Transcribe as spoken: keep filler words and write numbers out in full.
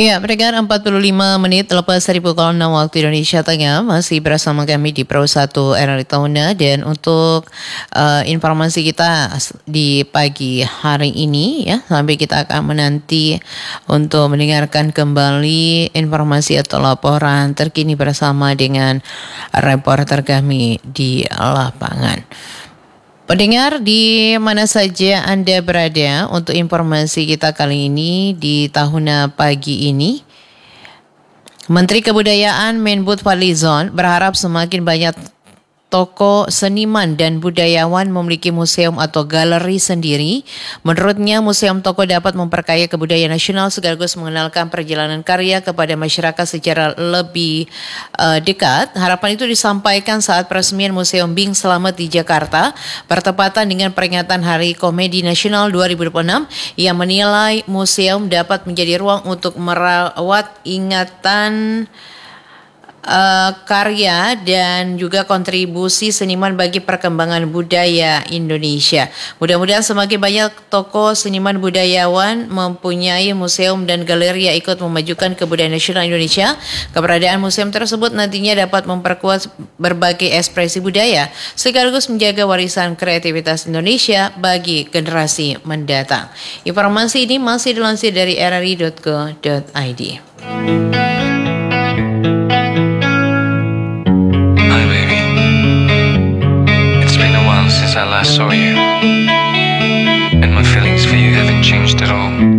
Ya, pendengar empat puluh lima menit lepas dari pukul enam waktu Indonesia Tengah masih bersama kami di Pro satu R R I Tahuna, dan untuk uh, informasi kita di pagi hari ini ya, sampai kita akan menanti untuk mendengarkan kembali informasi atau laporan terkini bersama dengan reporter kami di lapangan. Pendengar di mana saja Anda berada, untuk informasi kita kali ini di Tahuna pagi ini, Menteri Kebudayaan Menbud Fadlizon berharap semakin banyak toko seniman dan budayawan memiliki museum atau galeri sendiri. Menurutnya, museum toko dapat memperkaya kebudayaan nasional sekaligus mengenalkan perjalanan karya kepada masyarakat secara lebih uh, dekat. Harapan itu disampaikan saat peresmian Museum Bing Slamet di Jakarta bertepatan dengan peringatan Hari Komedi Nasional dua ribu dua puluh enam, yang menilai museum dapat menjadi ruang untuk merawat ingatan Uh, karya dan juga kontribusi seniman bagi perkembangan budaya Indonesia. Mudah-mudahan semakin banyak tokoh seniman budayawan mempunyai museum dan galeri yang ikut memajukan kebudayaan nasional Indonesia. Keberadaan museum tersebut nantinya dapat memperkuat berbagai ekspresi budaya sekaligus menjaga warisan kreativitas Indonesia bagi generasi mendatang. Informasi ini masih dilansir dari r r i dot co dot i d. Since I last saw you, and my feelings for you haven't changed at all.